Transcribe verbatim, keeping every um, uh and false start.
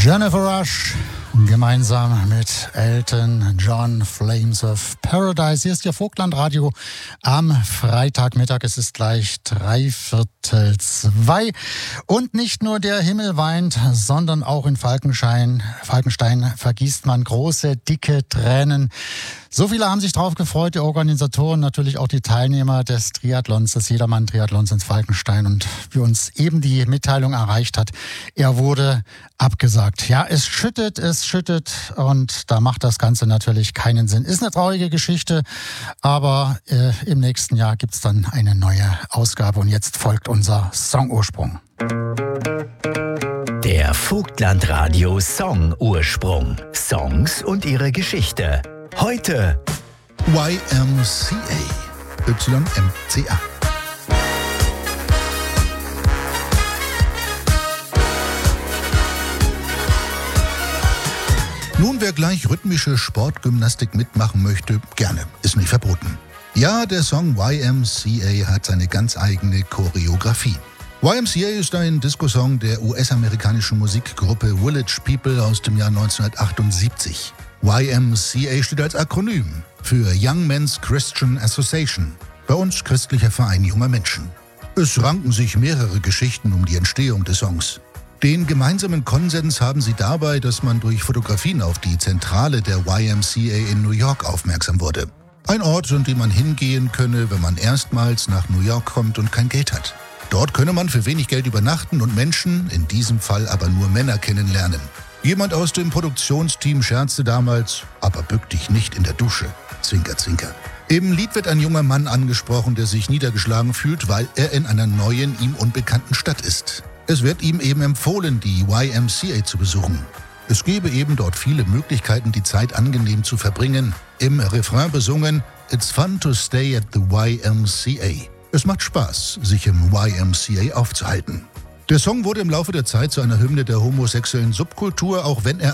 Jennifer Rush gemeinsam mit Elton John, Flames of Paradise. Hier ist Ihr Vogtlandradio am Freitagmittag. Es ist gleich dreiviertel zwei. Und nicht nur der Himmel weint, sondern auch in Falkenstein, Falkenstein vergießt man große, dicke Tränen. So viele haben sich drauf gefreut, die Organisatoren, natürlich auch die Teilnehmer des Triathlons, des Jedermann-Triathlons in Falkenstein. Und wie uns eben die Mitteilung erreicht hat, er wurde abgesagt. Ja, es schüttet, es schüttet und da macht das Ganze natürlich keinen Sinn. Ist eine traurige Geschichte, aber äh, im nächsten Jahr gibt's dann eine neue Ausgabe und jetzt folgt unser Song-Ursprung. Der Vogtlandradio Song-Ursprung. Songs und ihre Geschichte. Heute Y M C A. Y M C A. Nun, wer gleich rhythmische Sportgymnastik mitmachen möchte, gerne, ist nicht verboten. Ja, der Song Y M C A hat seine ganz eigene Choreografie. Y M C A ist ein Disco-Song der U S-amerikanischen Musikgruppe Village People aus dem Jahr neunzehnhundertachtundsiebzig. Y M C A steht als Akronym für Young Men's Christian Association, bei uns christlicher Verein junger Menschen. Es ranken sich mehrere Geschichten um die Entstehung des Songs. Den gemeinsamen Konsens haben sie dabei, dass man durch Fotografien auf die Zentrale der Y M C A in New York aufmerksam wurde. Ein Ort, an dem man hingehen könne, wenn man erstmals nach New York kommt und kein Geld hat. Dort könne man für wenig Geld übernachten und Menschen, in diesem Fall aber nur Männer, kennenlernen. Jemand aus dem Produktionsteam scherzte damals, aber bück dich nicht in der Dusche. Zwinker, zwinker. Im Lied wird ein junger Mann angesprochen, der sich niedergeschlagen fühlt, weil er in einer neuen, ihm unbekannten Stadt ist. Es wird ihm eben empfohlen, die Y M C A zu besuchen. Es gebe eben dort viele Möglichkeiten, die Zeit angenehm zu verbringen. Im Refrain besungen, It's fun to stay at the Y M C A. Es macht Spaß, sich im Y M C A aufzuhalten. Der Song wurde im Laufe der Zeit zu einer Hymne der homosexuellen Subkultur, auch wenn er